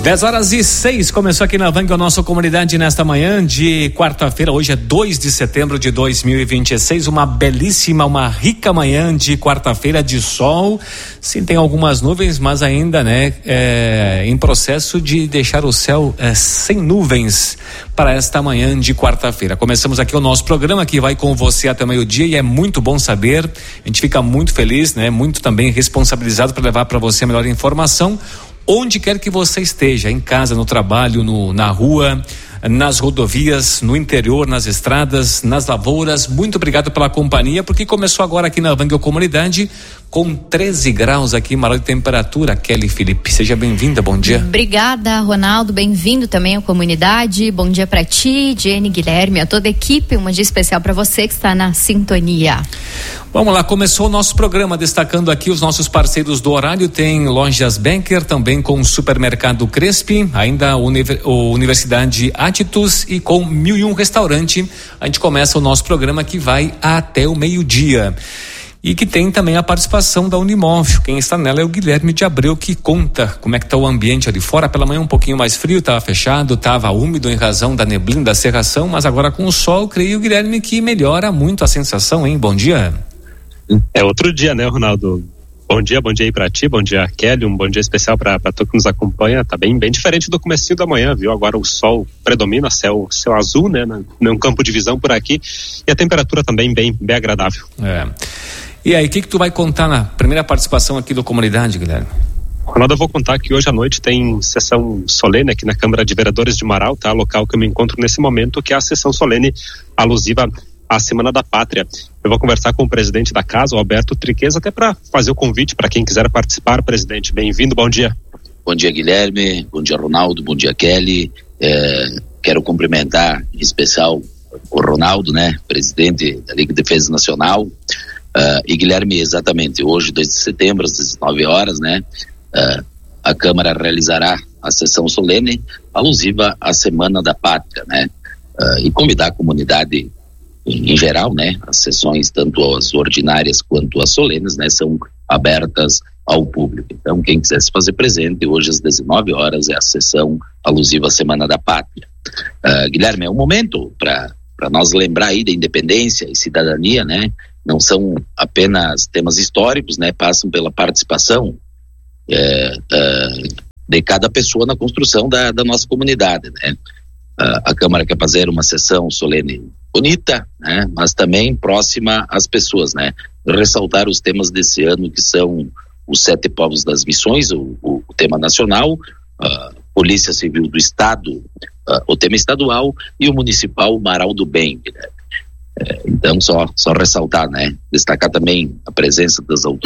10h06, começou aqui na Vang a nossa comunidade nesta manhã de quarta-feira. Hoje é 2 de setembro de 2026, uma belíssima, uma rica manhã de quarta-feira de sol. Sim, tem algumas nuvens, mas ainda, em processo de deixar o céu sem nuvens para esta manhã de quarta-feira. Começamos aqui o nosso programa que vai com você até meio-dia e é muito bom saber. A gente fica muito feliz, muito também responsabilizado para levar para você a melhor informação. Onde quer que você esteja, em casa, no trabalho, na rua, nas rodovias, no interior, nas estradas, nas lavouras, muito obrigado pela companhia, porque começou agora aqui na Vang Comunidade com 13 graus aqui, maior de temperatura. Kelly Felipe, seja bem-vinda, bom dia. Obrigada, Ronaldo, bem-vindo também à comunidade, bom dia para ti, Jenny, Guilherme, a toda a equipe, um dia especial para você que está na sintonia. Vamos lá, começou o nosso programa destacando aqui os nossos parceiros do horário. Tem Lojas Banker, também com o Supermercado Crespi, ainda Universidade Atitus e com 1001 Restaurante. A gente começa o nosso programa que vai até o meio-dia. E que tem também a participação da Unimóvel. Quem está nela é o Guilherme de Abreu, que conta como é que está o ambiente ali fora. Pela manhã um pouquinho mais frio, estava fechado, estava úmido em razão da neblina, da cerração, mas agora com o sol, creio, Guilherme, que melhora muito a sensação, hein? Bom dia. É outro dia, né, Ronaldo? Bom dia aí pra ti, bom dia, Kelly, um bom dia especial pra todo que nos acompanha. Tá bem diferente do comecinho da manhã, viu? Agora o sol predomina, céu azul, né? Num campo de visão por aqui, e a temperatura também bem agradável. E aí, o que tu vai contar na primeira participação aqui do Comunidade, Guilherme? Ronaldo, eu vou contar que hoje à noite tem sessão solene aqui na Câmara de Vereadores de Marau, tá? Local que eu me encontro nesse momento, que é a sessão solene alusiva à Semana da Pátria. Eu vou conversar com o presidente da casa, o Alberto Triqueza, até para fazer o convite para quem quiser participar. Presidente, bem-vindo, bom dia. Bom dia, Guilherme, bom dia, Ronaldo, bom dia, Kelly. Quero cumprimentar em especial o Ronaldo, presidente da Liga de Defesa Nacional. E Guilherme, exatamente, hoje, 2 de setembro, às 19 horas, a Câmara realizará a sessão solene alusiva à Semana da Pátria, e convidar a comunidade em geral, as sessões, tanto as ordinárias quanto as solenes, são abertas ao público. Então, quem quiser se fazer presente, hoje às 19 horas é a sessão alusiva à Semana da Pátria. Guilherme, é um momento para nós lembrar aí da independência e cidadania, não são apenas temas históricos, passam pela participação de cada pessoa na construção da nossa comunidade, A Câmara quer fazer uma sessão solene bonita, mas também próxima às pessoas, ressaltar os temas desse ano, que são os 7 povos das missões, o tema nacional, Polícia Civil do Estado, o tema estadual, e o municipal Marau do Bem, Então só ressaltar, destacar também a presença das autoridades